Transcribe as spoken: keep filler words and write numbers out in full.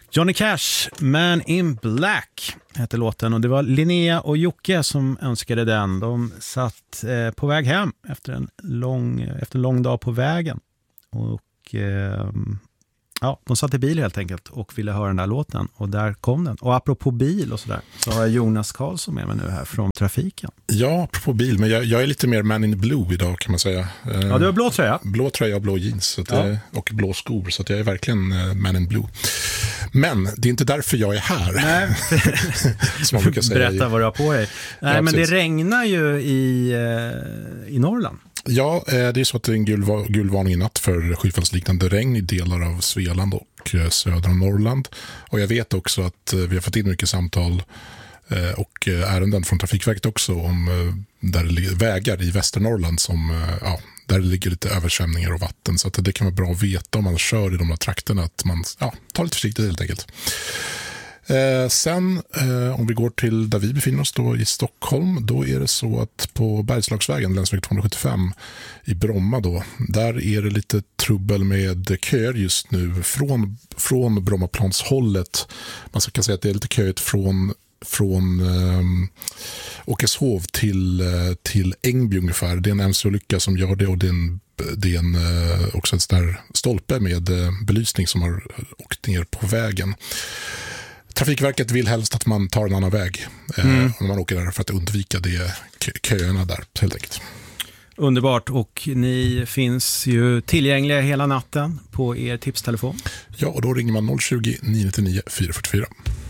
Johnny Cash, Man in Black heter låten, och det var Linnea och Jocke som önskade den. De satt eh, på väg hem efter en lång, efter en lång dag på vägen, och eh, ja, de satt i bil helt enkelt och ville höra den där låten, och där kom den. Och apropå bil och sådär, så har jag Jonas Karlsson med mig nu här från trafiken. Ja, apropå bil, men jag, jag är lite mer Man in Blue idag, kan man säga. Ja, du har blå tröja. Blå tröja och blå jeans så att Ja. jag, och blå skor, så att jag är verkligen Man in Blue. Men det är inte därför jag är här. Nej. Som man brukar säga. Berätta vad du har på dig. Nej, Ja, men precis. det regnar ju i, eh, i Norrland. Ja, det är så att det är en gul, gul varning i natt för skyfallsliknande regn i delar av Svealand och södra Norrland. Och jag vet också att vi har fått in mycket samtal och ärenden från Trafikverket också om där det ligger vägar i Västernorrland som, ja, där det ligger lite översvämningar och vatten. Så att det kan vara bra att veta om man kör i de här trakterna, att man, ja, tar lite försiktigt helt enkelt. Eh, sen eh, om vi går till där vi befinner oss då i Stockholm, då är det så att på Bergslagsvägen, länsväg tvåhundrasjuttiofem i Bromma då, där är det lite trubbel med köer just nu från, från Brommaplanshållet. Man kan säga att det är lite köigt från från eh, Åkeshov till, eh, till Ängby ungefär. Det är en M C-olycka som gör det, och det är en, det är en, eh, också en sån där stolpe med eh, belysning som har åkt ner på vägen. Trafikverket vill helst att man tar en annan väg eh, mm. om man åker där, för att undvika det köerna där helt enkelt. Underbart, och ni finns ju tillgängliga hela natten på er tipstelefon. Ja, och då ringer man noll tjugo, nio nio nio, fyra fyra fyra.